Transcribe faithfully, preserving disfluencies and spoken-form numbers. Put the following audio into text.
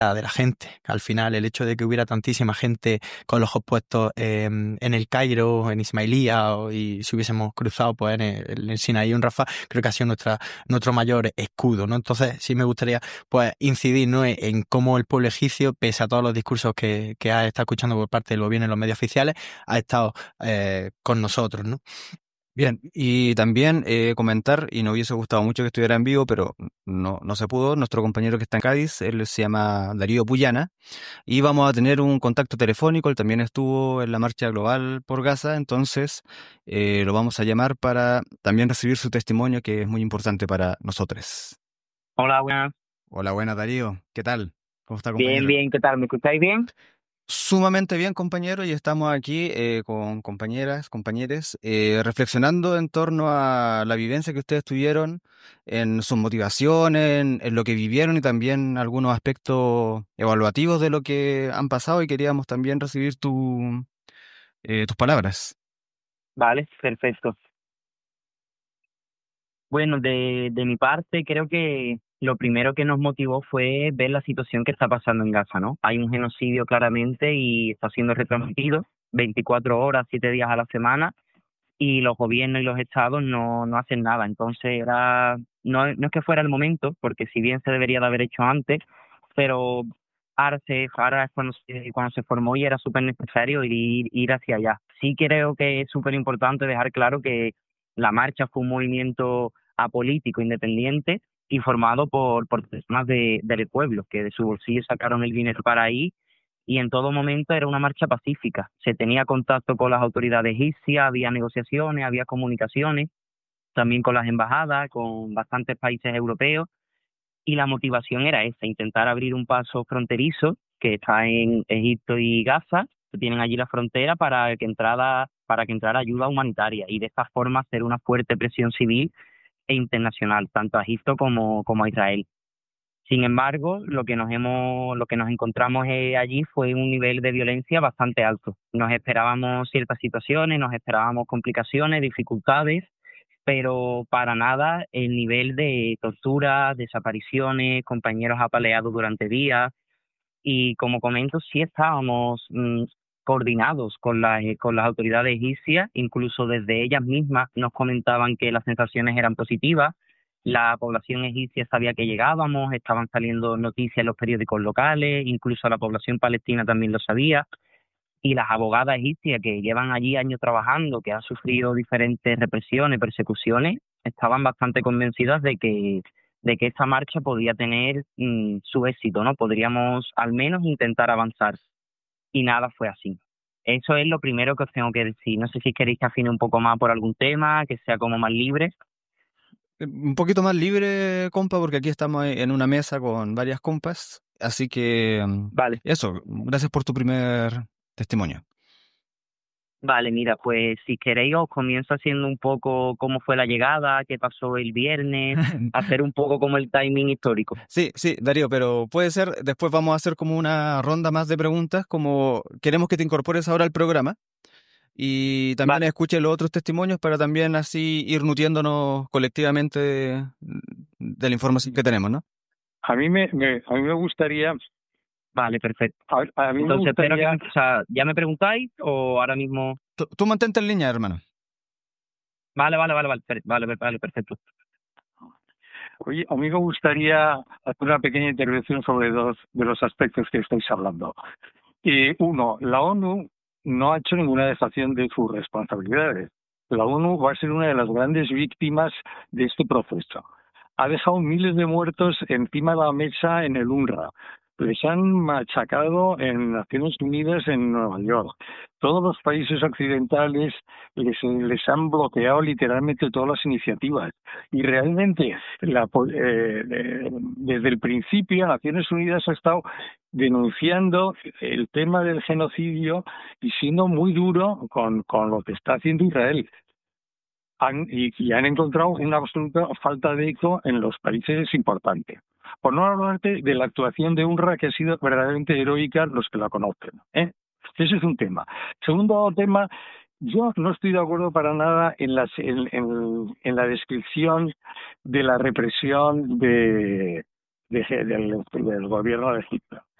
de la gente. Al final, el hecho de que hubiera tantísima gente con los ojos puestos eh, en el Cairo, en Ismailía, o, y si hubiésemos cruzado pues en el, en el Sinaí o en Rafah, creo que ha sido nuestra, nuestro mayor escudo, ¿no? Entonces, sí me gustaría pues incidir, ¿no?, en, en cómo el pueblo egipcio, pese a todos los discursos que, que ha estado escuchando por parte del gobierno en los medios oficiales, ha estado eh, con nosotros, ¿no? Bien, y también eh, comentar, y nos hubiese gustado mucho que estuviera en vivo, pero no, no se pudo, nuestro compañero que está en Cádiz, él se llama Darío Puyana, y vamos a tener un contacto telefónico, él también estuvo en la marcha global por Gaza, entonces eh, lo vamos a llamar para también recibir su testimonio, que es muy importante para nosotros. Hola, buenas. Hola, buenas Darío, ¿qué tal? ¿Cómo está, Bien, compañero? bien, ¿qué tal? ¿Me escucháis bien? Sumamente bien, compañero, y estamos aquí eh, con compañeras, compañeros, eh, reflexionando en torno a la vivencia que ustedes tuvieron, en sus motivaciones, en, en lo que vivieron y también algunos aspectos evaluativos de lo que han pasado, y queríamos también recibir tu, eh, tus palabras. Vale, perfecto. Bueno, de, de mi parte, creo que lo primero que nos motivó fue ver la situación que está pasando en Gaza, ¿no? Hay un genocidio claramente y está siendo retransmitido veinticuatro horas, siete días a la semana, y los gobiernos y los estados no, no hacen nada. Entonces era, no, no es que fuera el momento, porque si bien se debería de haber hecho antes, pero ahora, se, ahora es cuando se, cuando se formó y era súper necesario ir, ir hacia allá. Sí creo que es súper importante dejar claro que la marcha fue un movimiento apolítico, independiente y formado por, por personas de, del pueblo, que de su bolsillo sacaron el dinero para ir, y en todo momento era una marcha pacífica. Se tenía contacto con las autoridades egipcias, había negociaciones, había comunicaciones, también con las embajadas, con bastantes países europeos, y la motivación era esa, intentar abrir un paso fronterizo que está en Egipto y Gaza, que tienen allí la frontera, para que entrara, para que entrara ayuda humanitaria, y de esta forma hacer una fuerte presión civil e internacional, tanto a Egipto como, como a Israel. Sin embargo, lo que nos hemos, lo que nos encontramos eh, allí fue un nivel de violencia bastante alto. Nos esperábamos ciertas situaciones, nos esperábamos complicaciones, dificultades, pero para nada el nivel de tortura, desapariciones, compañeros apaleados durante días. Y como comento, sí estábamos mm, coordinados con las, eh, con las autoridades egipcias, incluso desde ellas mismas nos comentaban que las sensaciones eran positivas. La población egipcia sabía que llegábamos, estaban saliendo noticias en los periódicos locales, incluso la población palestina también lo sabía, y las abogadas egipcias que llevan allí años trabajando, que han sufrido diferentes represiones, persecuciones, estaban bastante convencidas de que de que esta marcha podía tener mm, su éxito, ¿no? Podríamos al menos intentar avanzar, y nada fue así. Eso es lo primero que os tengo que decir. No sé si queréis que afine un poco más por algún tema, que sea como más libre. Eh, Un poquito más libre, compa, porque aquí estamos en una mesa con varias compas, así que mm, Vale. eso, gracias por tu primer testimonio. Vale, mira, pues si queréis os comienzo haciendo un poco cómo fue la llegada, qué pasó el viernes, hacer un poco como el timing histórico. Sí, sí, Darío, pero puede ser, después vamos a hacer como una ronda más de preguntas, como queremos que te incorpores ahora al programa y también Vale, escuches los otros testimonios para también así ir nutriéndonos colectivamente de, de la información que tenemos, ¿no? A mí me, me- a mí me gustaría, vale, perfecto. a, a mí me Entonces, espero que, gustaría, me- o sea, ¿ya me preguntáis o ahora mismo? Tú, tú mantente en línea, hermano. Vale, vale, vale, vale, per- vale, vale, perfecto. oye, a mí me gustaría hacer una pequeña intervención sobre dos de los aspectos que estáis hablando. Y uno, la ONU no ha hecho ninguna dejación de sus responsabilidades. La ONU va a ser una de las grandes víctimas de este proceso. Ha dejado miles de muertos encima de la mesa en el UNRWA. Les han machacado en Naciones Unidas en Nueva York. Todos los países occidentales les, les han bloqueado literalmente todas las iniciativas. Y realmente, la, eh, eh, desde el principio, Naciones Unidas ha estado denunciando el tema del genocidio y siendo muy duro con, con lo que está haciendo Israel. Han, y, y han encontrado una absoluta falta de eco en los países importantes. Por no hablarte de la actuación de UNRWA, que ha sido verdaderamente heroica, los que la conocen, ¿eh? Ese es un tema. Segundo tema, yo no estoy de acuerdo para nada en, las, en, en, en la descripción de la represión de, de, del, del gobierno de Egipto.